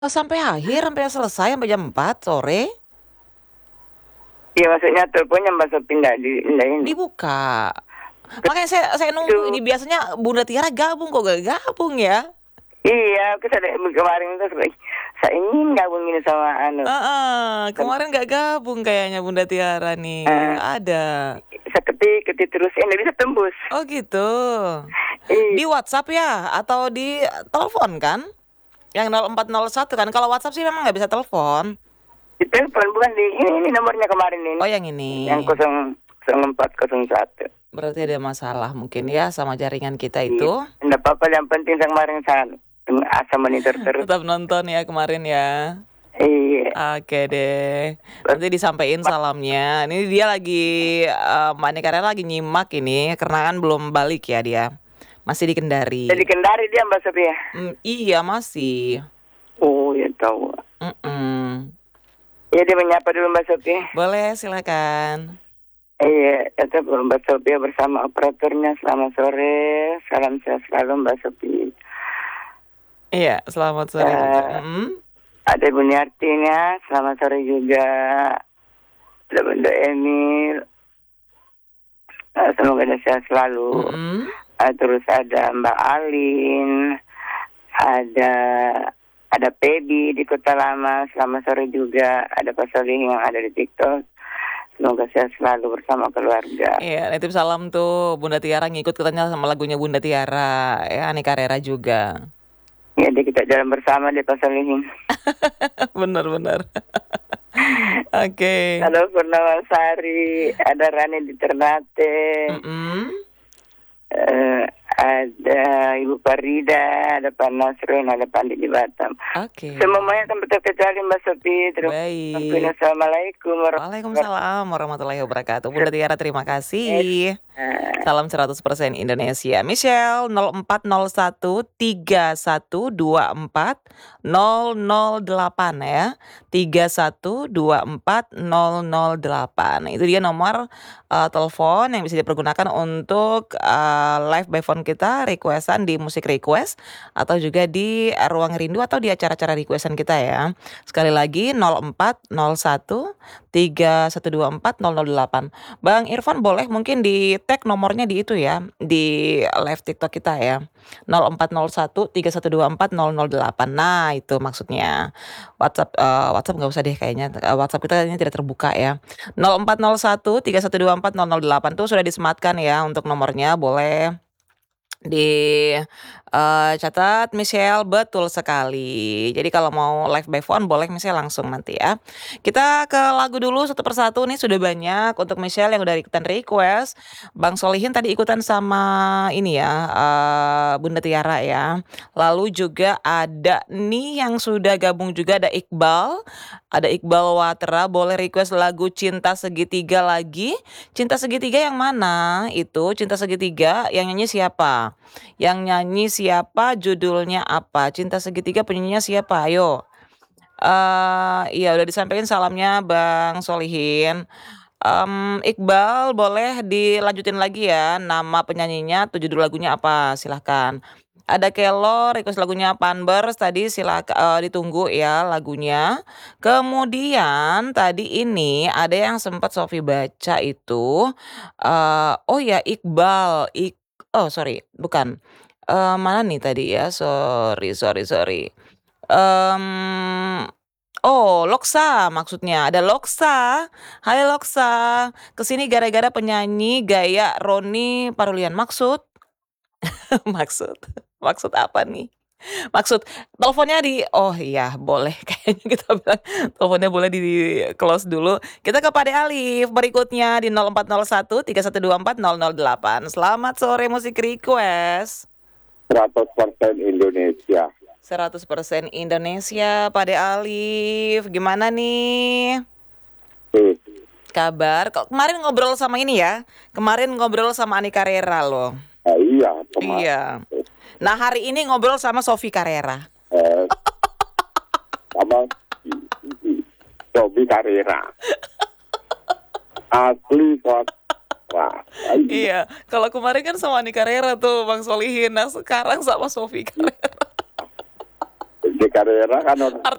Oh, sampai akhir, sampai selesai, sampai jam 4 sore? Iya, maksudnya teleponnya Mbak Sophie enggak ini. Dibuka. Makanya saya nunggu Itu ini, biasanya Bunda Tiara gabung, kok gak gabung ya? iya, aku kemarin itu saya ingin gabung ini sama Kemarin gak gabung kayaknya Bunda Tiara nih. eh, Ada. saya ketik terus ini bisa tembus. Oh gitu. Iya, Di WhatsApp ya? Atau di telepon kan? Yang 0401 kan? Kalau WhatsApp sih memang nggak bisa telepon. di telepon bukan di ini nomornya kemarin ini. Oh yang Yang ini. 0401. Berarti ada masalah mungkin ya sama jaringan kita Iya, itu. enggak apa-apa, yang penting saya kemarin saya asal monitor terus. Tetap nonton ya kemarin ya. Iya. Oke deh. Nanti disampaikan salamnya. Ini dia lagi Mbak Nikarela lagi nyimak ini karena kan belum balik ya dia. Masih di Kendari. Jadi Kendari dia Mbak Sophia. Iya masih. Oh ya tahu. Mm-mm. Ya dia menyapa dulu Mbak Sophia. Boleh silakan. Iya, itu Mbak Sophia bersama operatornya. Selamat sore, salam sehat selalu Mbak Sophia. Iya, selamat sore juga. Ada Ibu Niartinya, selamat sore juga. Ada Bunda Emil, semoga dia sehat selalu. Terus ada Mbak Alin, ada Pebi di Kota Lama, selamat sore juga. Ada Pak Solih yang ada di TikTok. Semoga sehat selalu bersama keluarga. Iya, nitip salam tuh Bunda Tiara, ngikut katanya sama lagunya Bunda Tiara. Ya, Aneka Rera juga. Jadi kita jalan bersama di Pak Solihin. Benar-benar. Oke. Ada Purnawasari, ada Rani di Ternate. Ada Ibu Farida, ada Pak Nasrun, ada Pandi di Batam. Oke. Semuanya akan terkecuali Mbak Sophie. Baik. Assalamualaikum Waalaikumsalam warahmatullahi wabarakatuh. Bunda Tiara terima kasih. Salam 100% Indonesia. Michelle 0401 3124 008 ya. 3124 008. Itu dia nomor telepon yang bisa dipergunakan untuk live by phone kita, requestan di musik request atau juga di ruang rindu atau di acara-acara requestan kita ya. Sekali lagi 0401 3124 008. Bang Irfan boleh mungkin di tag nomornya di itu ya, di live TikTok kita ya. 0401 3124 008. Nah, itu maksudnya. WhatsApp nggak usah deh kayaknya. WhatsApp kita ini tidak terbuka ya. 0401 3124 008 tuh sudah disematkan ya untuk nomornya, boleh di catat Michelle, betul sekali. Jadi kalau mau live by phone boleh Michelle langsung nanti ya. Kita ke lagu dulu satu persatu nih, sudah banyak untuk Michelle yang udah ikutan request. Bang Solihin tadi ikutan sama ini ya, Bunda Tiara ya. Lalu juga ada nih yang sudah gabung juga, ada Iqbal. Ada Iqbal Watra, boleh request lagu Cinta Segitiga lagi. Cinta Segitiga yang mana? Itu Cinta Segitiga yang nyanyi siapa? Yang nyanyi siapa? Judulnya apa? Cinta Segitiga penyanyinya siapa? Ayo. Iya udah disampaikan salamnya Bang Solihin. Iqbal boleh dilanjutin lagi ya, nama penyanyinya, judul lagunya apa? Silahkan. Ada Kelo request lagunya Panbers tadi, silakan ditunggu ya lagunya. Kemudian tadi ini ada yang sempat Sofi baca itu, oh ya Iqbal, oh sorry bukan, mana nih tadi ya, sorry. Oh Loksa maksudnya, ada Loksa. Hai Loksa, kesini gara-gara penyanyi gaya Roni Parulian, maksud? Maksud apa nih? Maksud teleponnya oh iya boleh kayaknya kita bilang teleponnya boleh di-close dulu. Kita ke Pade Alif berikutnya di 0401 3124 008. Selamat sore musik request. 100% Indonesia. 100% Indonesia, Pade Alif. Gimana nih? Kabar? Kemarin ngobrol sama ini ya. Kemarin ngobrol sama Ani Carrera loh. Iya, Iya. Nah, hari ini ngobrol sama Sofi Carrera. Sama Sofi Carrera. Asli kok. Wah, iya, kalau kemarin kan sama Ani Carrera tuh Bang Solihin. Nah, sekarang sama Sofi Carrera. Jadi Carrera kan